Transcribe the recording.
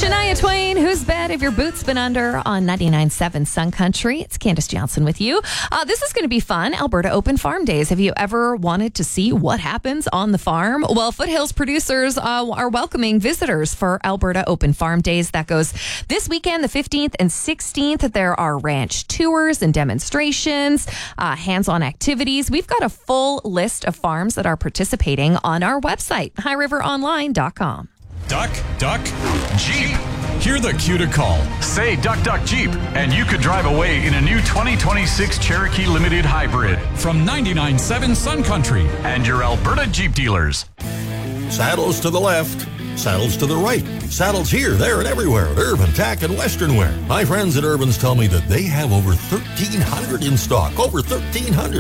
Shania Twain, whose bed have your boots been under on 99.7 Sun Country? It's Candace Johnson with you. This is going to be fun. Alberta Open Farm Days. Have you ever wanted to see what happens on the farm? Well, Foothills producers are welcoming visitors for Alberta Open Farm Days. That goes this weekend, the 15th and 16th. There are ranch tours and demonstrations, hands-on activities. We've got a full list of farms that are participating on our website, highriveronline.com. Duck, duck, Jeep. Hear the cue to call. Say duck, duck, Jeep, and you could drive away in a new 2026 Cherokee Limited Hybrid from 99.7 Sun Country and your Alberta Jeep dealers. Saddles to the left, saddles to the right, saddles here, there, and everywhere at Urban Tack and Western Wear. My friends at Urban's tell me that they have over 1,300 in stock. Over 1,300.